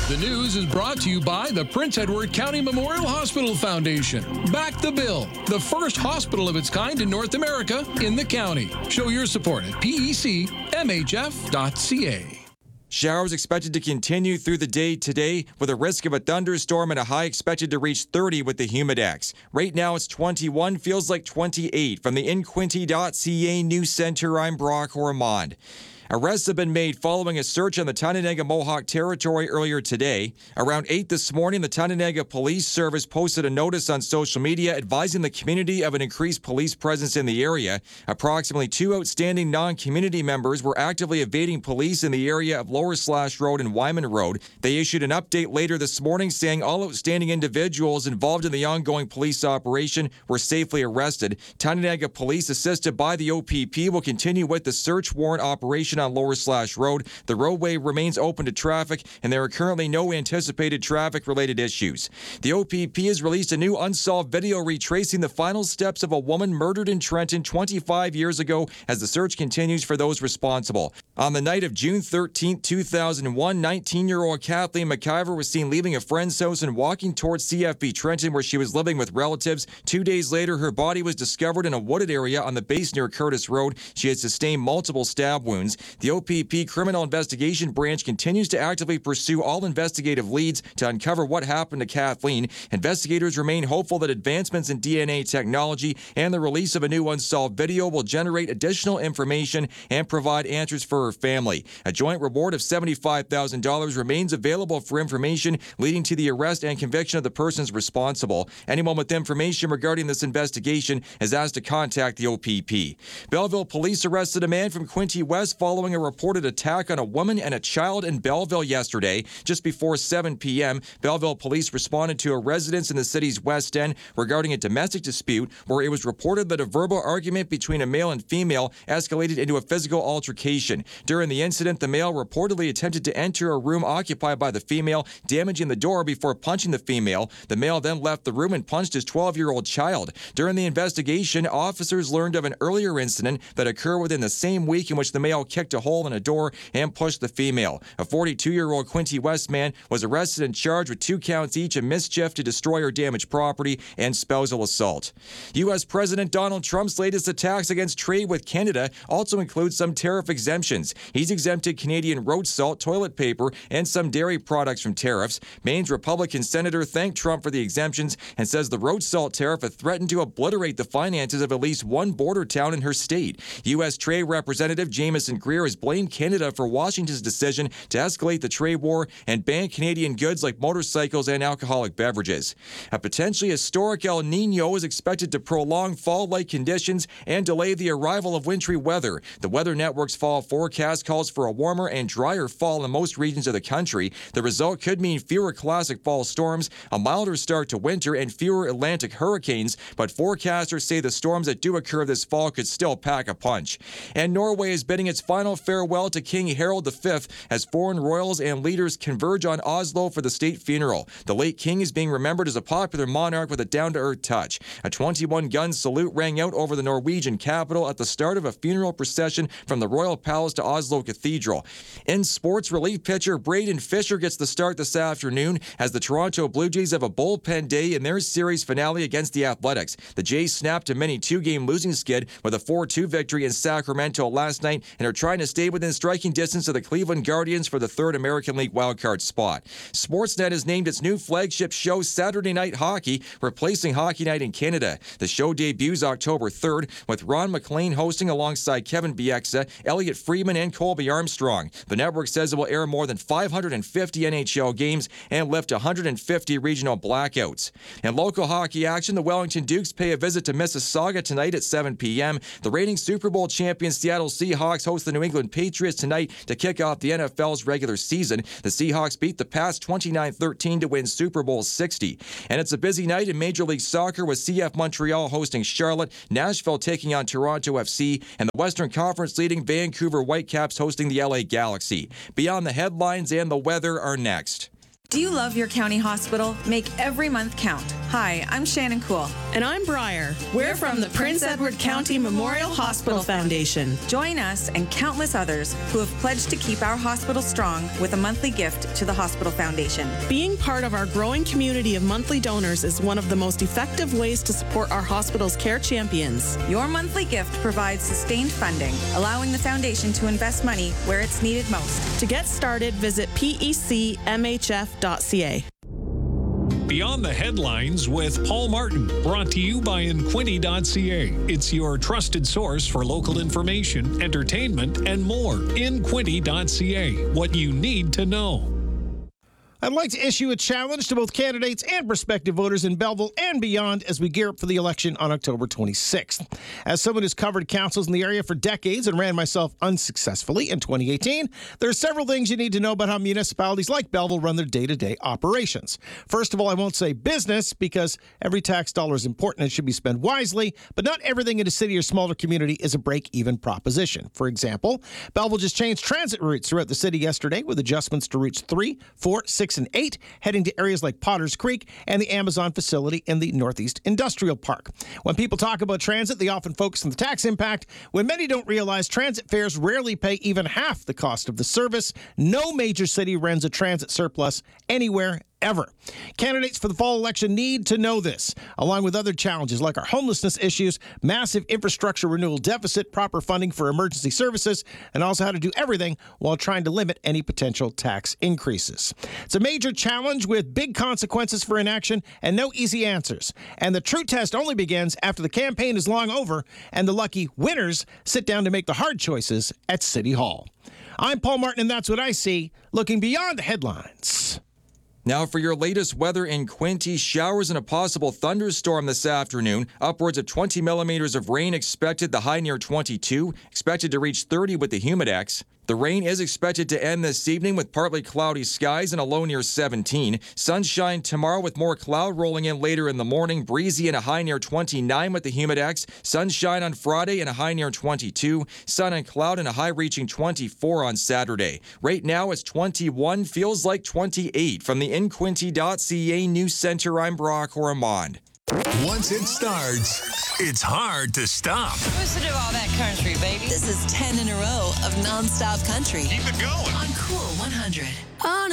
The news is brought to you by the Prince Edward County Memorial Hospital Foundation. Back the Bill, the first hospital of its kind in North America in the county. Show your support at pecmhf.ca. Showers expected to continue through the day today with a risk of a thunderstorm and a high expected to reach 30 with the Humidex. Right now it's 21, feels like 28. From the inquinty.ca News Center, I'm Brock Ormond. Arrests have been made following a search on the Tyendinaga Mohawk territory earlier today. Around 8 this morning, the Tyendinaga Police Service posted a notice on social media advising the community of an increased police presence in the area. Approximately 2 outstanding non-community members were actively evading police in the area of Lower Slash Road and Wyman Road. They issued an update later this morning saying all outstanding individuals involved in the ongoing police operation were safely arrested. Tyendinaga Police, assisted by the OPP, will continue with the search warrant operation on Lower Slash Road. The roadway remains open to traffic, and there are currently no anticipated traffic-related issues. The OPP has released a new unsolved video retracing the final steps of a woman murdered in Trenton 25 years ago as the search continues for those responsible. On the night of June 13, 2001, 19-year-old Kathleen McIver was seen leaving a friend's house and walking towards CFB Trenton, where she was living with relatives. 2 days later, her body was discovered in a wooded area on the base near Curtis Road. She had sustained multiple stab wounds. The OPP Criminal Investigation Branch continues to actively pursue all investigative leads to uncover what happened to Kathleen. Investigators remain hopeful that advancements in DNA technology and the release of a new unsolved video will generate additional information and provide answers for her family. A joint reward of $75,000 remains available for information leading to the arrest and conviction of the persons responsible. Anyone with information regarding this investigation is asked to contact the OPP. Belleville police arrested a man from Quinte West following a reported attack on a woman and a child in Belleville yesterday. Just before 7 p.m., Belleville police responded to a residence in the city's West End regarding a domestic dispute where it was reported that a verbal argument between a male and female escalated into a physical altercation. During the incident, the male reportedly attempted to enter a room occupied by the female, damaging the door before punching the female. The male then left the room and punched his 12-year-old child. During the investigation, officers learned of an earlier incident that occurred within the same week in which the male kicked a hole in a door and pushed the female. A 42-year-old Quinte West man was arrested and charged with 2 counts each of mischief to destroy or damage property and spousal assault. U.S. President Donald Trump's latest attacks against trade with Canada also include some tariff exemptions. He's exempted Canadian road salt, toilet paper, and some dairy products from tariffs. Maine's Republican senator thanked Trump for the exemptions and says the road salt tariff had threatened to obliterate the finances of at least one border town in her state. U.S. Trade Representative Jameson Greer has blamed Canada for Washington's decision to escalate the trade war and ban Canadian goods like motorcycles and alcoholic beverages. A potentially historic El Nino is expected to prolong fall-like conditions and delay the arrival of wintry weather. The Weather Network's fall forecast calls for a warmer and drier fall in most regions of the country. The result could mean fewer classic fall storms, a milder start to winter, and fewer Atlantic hurricanes, but forecasters say the storms that do occur this fall could still pack a punch. And Norway is bidding its final farewell to King Harald V as foreign royals and leaders converge on Oslo for the state funeral. The late king is being remembered as a popular monarch with a down-to-earth touch. A 21-gun salute rang out over the Norwegian capital at the start of a funeral procession from the Royal Palace to Oslo Cathedral. In sports, relief pitcher Braden Fisher gets the start this afternoon as the Toronto Blue Jays have a bullpen day in their series finale against the Athletics. The Jays snapped a mini 2-game losing skid with a 4-2 victory in Sacramento last night and are trying to stay within striking distance of the Cleveland Guardians for the third American League wildcard spot. Sportsnet has named its new flagship show Saturday Night Hockey, replacing Hockey Night in Canada. The show debuts October 3rd, with Ron McLean hosting alongside Kevin Bieksa, Elliot Friedman, and Colby Armstrong. The network says it will air more than 550 NHL games and lift 150 regional blackouts. In local hockey action, the Wellington Dukes pay a visit to Mississauga tonight at 7 p.m. The reigning Super Bowl champion Seattle Seahawks host the New England Patriots tonight to kick off the NFL's regular season. The Seahawks beat the Pats 29-13 to win Super Bowl 60. And it's a busy night in Major League Soccer with CF Montreal hosting Charlotte, Nashville taking on Toronto FC, and the Western Conference leading Vancouver Whitecaps hosting the LA Galaxy. Beyond the headlines and the weather are next. Do you love your county hospital? Make every month count. Hi, I'm Shannon Cool. And I'm Briar. We're from the Prince Edward County Memorial Hospital Foundation. Join us and countless others who have pledged to keep our hospital strong with a monthly gift to the Hospital Foundation. Being part of our growing community of monthly donors is one of the most effective ways to support our hospital's care champions. Your monthly gift provides sustained funding, allowing the foundation to invest money where it's needed most. To get started, visit pecmhf.ca. Beyond the Headlines with Paul Martin, brought to you by Inquinty.ca. It's your trusted source for local information, entertainment, and more. Inquinty.ca, what you need to know. I'd like to issue a challenge to both candidates and prospective voters in Belleville and beyond as we gear up for the election on October 26th. As someone who's covered councils in the area for decades and ran myself unsuccessfully in 2018, there are several things you need to know about how municipalities like Belleville run their day-to-day operations. First of all, I won't say business because every tax dollar is important and should be spent wisely, but not everything in a city or smaller community is a break-even proposition. For example, Belleville just changed transit routes throughout the city yesterday with adjustments to routes 3, 4, 6, and 8, heading to areas like Potters Creek and the Amazon facility in the Northeast Industrial Park. When people talk about transit, they often focus on the tax impact, when many don't realize transit fares rarely pay even half the cost of the service. No major city runs a transit surplus anywhere ever. Candidates for the fall election need to know this, along with other challenges like our homelessness issues, massive infrastructure renewal deficit, proper funding for emergency services, and also how to do everything while trying to limit any potential tax increases. It's a major challenge with big consequences for inaction and no easy answers. And the true test only begins after the campaign is long over and the lucky winners sit down to make the hard choices at City Hall. I'm Paul Martin, and that's what I see, looking beyond the headlines. Now for your latest weather in Quinte, showers and a possible thunderstorm this afternoon. Upwards of 20 millimeters of rain expected, the high near 22, expected to reach 30 with the humidex. The rain is expected to end this evening with partly cloudy skies and a low near 17. Sunshine tomorrow with more cloud rolling in later in the morning. Breezy and a high near 29 with the humidex. Sunshine on Friday and a high near 22. Sun and cloud and a high reaching 24 on Saturday. Right now it's 21, feels like 28. From the Inquinty.ca News Center, I'm Brock Ormond. Once it starts, it's hard to stop. Listen to all that country, baby. This is 10 in a row of nonstop country. Keep it going. On Cool 100. On